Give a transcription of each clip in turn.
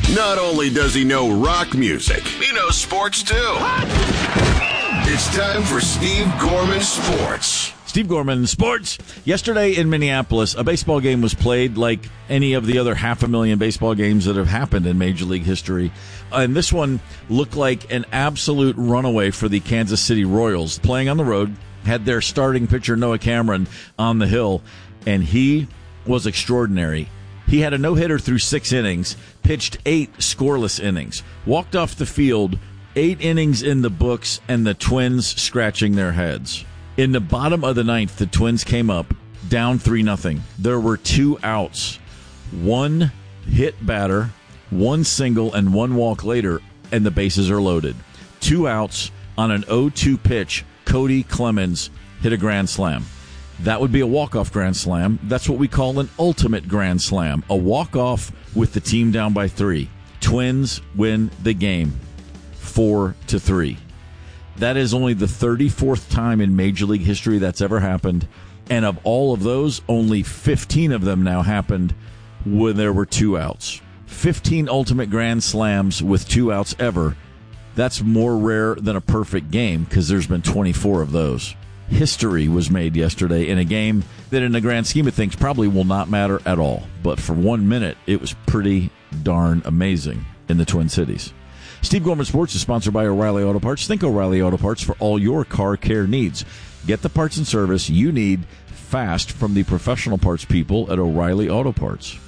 Not only does he know rock music, he knows sports too. It's time for Steve Gorman Sports. Steve Gorman Sports. Yesterday in Minneapolis, a baseball game was played like any of the other 500,000 baseball games that have happened in Major League history. And this one looked like an absolute runaway for the Kansas City Royals. Playing on the road, had their starting pitcher Noah Cameron on the hill, and he was extraordinary. He had a no-hitter through 6 innings, pitched 8 scoreless innings, walked off the field, 8 innings in the books, and the Twins scratching their heads. In the bottom of the 9th, the Twins came up, down 3-0. There were 2 outs, 1 hit batter, 1 single, and 1 walk later, and the bases are loaded. 2 outs on an 0-2 pitch. Cody Clemens hit a grand slam. That would be a walk-off grand slam. That's what we call an ultimate grand slam, a walk-off with the team down by 3. Twins win the game 4-3. That is only the 34th time in Major League history that's ever happened. And of all of those, only 15 of them now happened when there were 2 outs. 15 ultimate grand slams with 2 outs ever. That's more rare than a perfect game because there's been 24 of those. History was made yesterday in a game that in the grand scheme of things probably will not matter at all. But for 1 minute, it was pretty darn amazing in the Twin Cities. Steve Gorman Sports is sponsored by O'Reilly Auto Parts. Think O'Reilly Auto Parts for all your car care needs. Get the parts and service you need fast from the professional parts people at O'Reilly Auto Parts.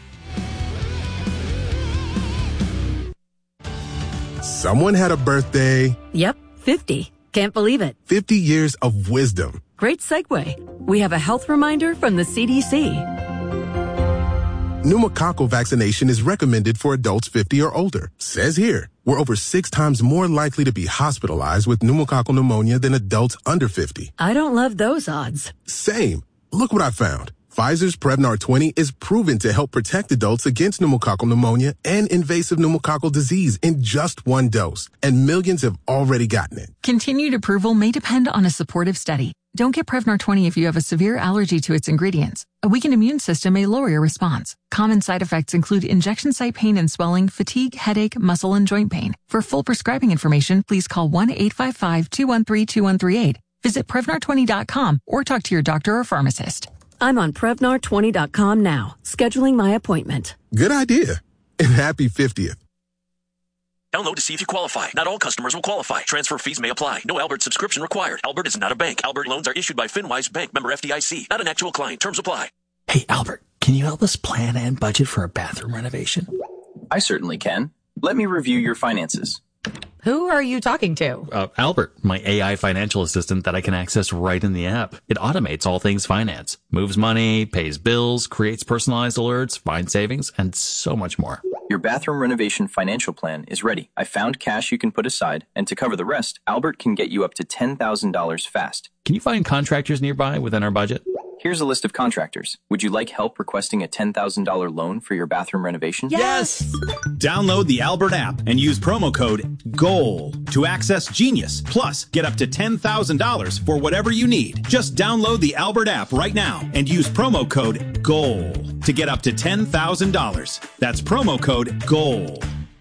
Someone had a birthday. Yep, 50. Can't believe it. 50 years of wisdom. Great segue. We have a health reminder from the CDC. Pneumococcal vaccination is recommended for adults 50 or older. Says here, we're over 6 times more likely to be hospitalized with pneumococcal pneumonia than adults under 50. I don't love those odds. Same. Look what I found. Pfizer's Prevnar 20 is proven to help protect adults against pneumococcal pneumonia and invasive pneumococcal disease in just 1 dose, and millions have already gotten it. Continued approval may depend on a supportive study. Don't get Prevnar 20 if you have a severe allergy to its ingredients. A weakened immune system may lower your response. Common side effects include injection site pain and swelling, fatigue, headache, muscle, and joint pain. For full prescribing information, please call 1-855-213-2138. Visit Prevnar20.com or talk to your doctor or pharmacist. I'm on Prevnar20.com now, scheduling my appointment. Good idea. And happy 50th. Download to see if you qualify. Not all customers will qualify. Transfer fees may apply. No Albert subscription required. Albert is not a bank. Albert loans are issued by FinWise Bank, member FDIC. Not an actual client. Terms apply. Hey, Albert, can you help us plan and budget for a bathroom renovation? I certainly can. Let me review your finances. Who are you talking to? Albert, my AI financial assistant that I can access right in the app. It automates all things finance, moves money, pays bills, creates personalized alerts, finds savings, and so much more. Your bathroom renovation financial plan is ready. I found cash you can put aside, and to cover the rest, Albert can get you up to $10,000 fast. Can you find contractors nearby within our budget? Here's a list of contractors. Would you like help requesting a $10,000 loan for your bathroom renovation? Yes! Download the Albert app and use promo code GOAL to access Genius. Plus, get up to $10,000 for whatever you need. Just download the Albert app right now and use promo code GOAL to get up to $10,000. That's promo code GOAL.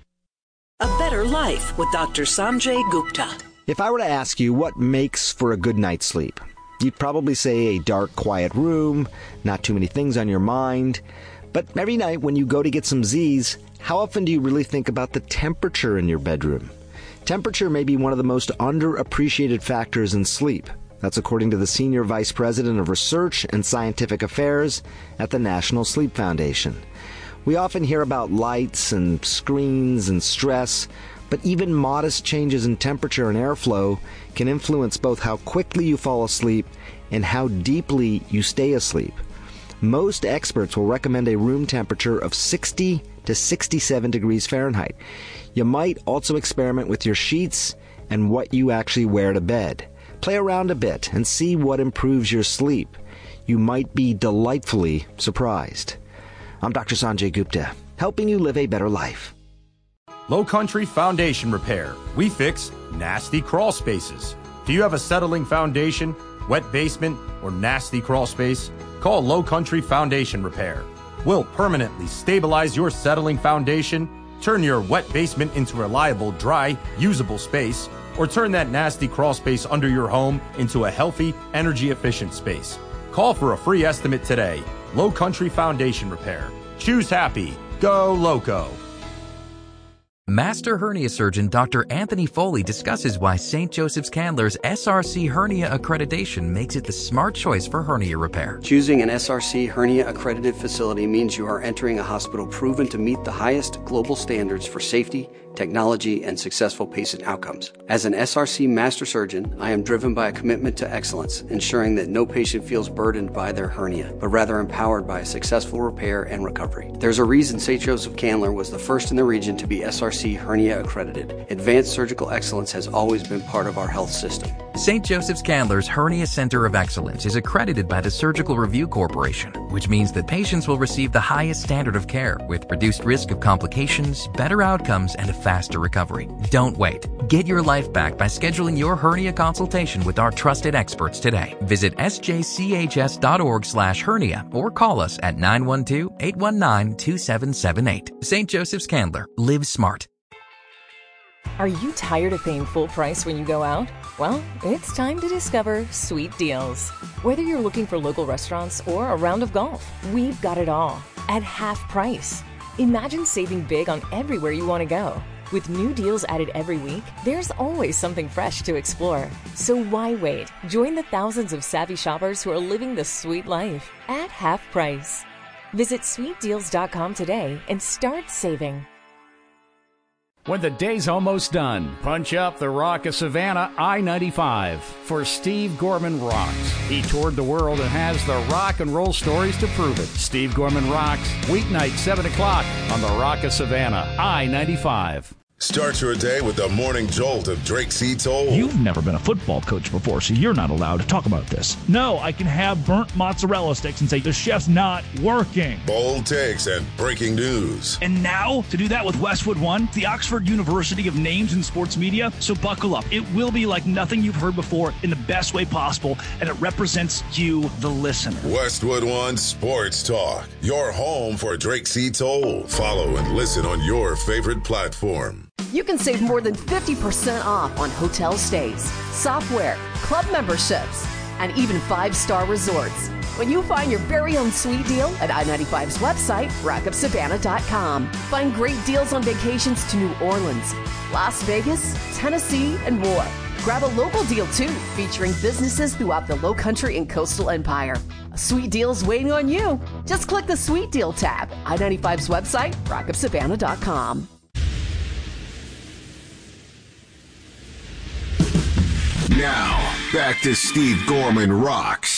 A Better Life with Dr. Sanjay Gupta. If I were to ask you what makes for a good night's sleep, you'd probably say a dark, quiet room, not too many things on your mind. But every night when you go to get some Z's, how often do you really think about the temperature in your bedroom? Temperature may be one of the most underappreciated factors in sleep. That's according to the Senior Vice President of Research and Scientific Affairs at the National Sleep Foundation. We often hear about lights and screens and stress, but even modest changes in temperature and airflow can influence both how quickly you fall asleep and how deeply you stay asleep. Most experts will recommend a room temperature of 60 to 67 degrees Fahrenheit. You might also experiment with your sheets and what you actually wear to bed. Play around a bit and see what improves your sleep. You might be delightfully surprised. I'm Dr. Sanjay Gupta, helping you live a better life. Low Country Foundation Repair. We fix nasty crawl spaces. Do you have a settling foundation, wet basement, or nasty crawl space? Call Low Country Foundation Repair. We'll permanently stabilize your settling foundation, Turn your wet basement into a reliable, dry, usable space, or turn that nasty crawl space under your home into a healthy, energy-efficient space. Call for a free estimate today. Low Country Foundation Repair. Choose happy. Go Loco. Master hernia surgeon Dr. Anthony Foley discusses why St. Joseph's Candler's SRC hernia accreditation makes it the smart choice for hernia repair. Choosing an SRC hernia accredited facility means you are entering a hospital proven to meet the highest global standards for safety, technology, and successful patient outcomes. As an SRC master surgeon, I am driven by a commitment to excellence, ensuring that no patient feels burdened by their hernia, but rather empowered by a successful repair and recovery. There's a reason St. Joseph Candler was the first in the region to be SRC hernia accredited. Advanced surgical excellence has always been part of our health system. St. Joseph's Candler's Hernia Center of Excellence is accredited by the Surgical Review Corporation, which means that patients will receive the highest standard of care with reduced risk of complications, better outcomes, and a faster recovery. Don't wait. Get your life back by scheduling your hernia consultation with our trusted experts today. Visit sjchs.org/hernia or call us at 912-819-2778. St. Joseph's Candler. Live smart. Are you tired of paying full price when you go out? Well, it's time to discover Sweet Deals. Whether you're looking for local restaurants or a round of golf, we've got it all at half price. Imagine saving big on everywhere you want to go. With new deals added every week, there's always something fresh to explore. So why wait? Join the thousands of savvy shoppers who are living the sweet life at half price. Visit sweetdeals.com today and start saving. When the day's almost done, punch up the Rock of Savannah I-95 for Steve Gorman Rocks. He toured the world and has the rock and roll stories to prove it. Steve Gorman Rocks, weeknight 7 o'clock on the Rock of Savannah I-95. Start your day with the morning jolt of Drake C. Toll. You've never been a football coach before, so you're not allowed to talk about this. No, I can have burnt mozzarella sticks and say the chef's not working. Bold takes and breaking news. And now, to do that with Westwood One, the Oxford University of Names in Sports Media, so buckle up. It will be like nothing you've heard before in the best way possible, and it represents you, the listener. Westwood One Sports Talk, your home for Drake C. Toll. Follow and listen on your favorite platform. You can save more than 50% off on hotel stays, software, club memberships, and even 5-star resorts when you find your very own sweet deal at I-95's website, rockofsavannah.com. Find great deals on vacations to New Orleans, Las Vegas, Tennessee, and more. Grab a local deal, too, featuring businesses throughout the Low Country and Coastal Empire. A sweet deal's waiting on you. Just click the Sweet Deal tab, I-95's website, rockofsavannah.com. Now, back to Steve Gorman Rocks